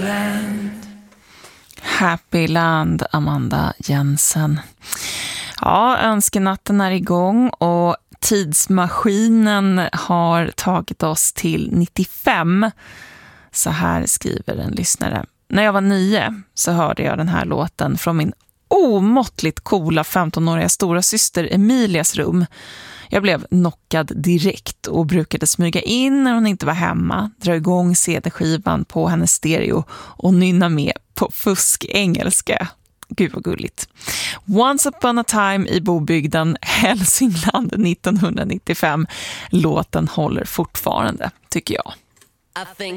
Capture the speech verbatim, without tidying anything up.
land. Happy Land, Amanda Jensen. Ja, önskenatten är igång och tidsmaskinen har tagit oss till nittiofem. Så här skriver en lyssnare. När jag var nio så hörde jag den här låten från min omåttligt coola femtonåriga stora syster Emilias rum. Jag blev knockad direkt och brukade smyga in när hon inte var hemma, dra igång C D-skivan på hennes stereo och nynna med på fusk-engelska. Gud vad gulligt. Once upon a time i Bobygden, Hälsingland nittonhundranittiofem. Låten håller fortfarande, tycker jag. I think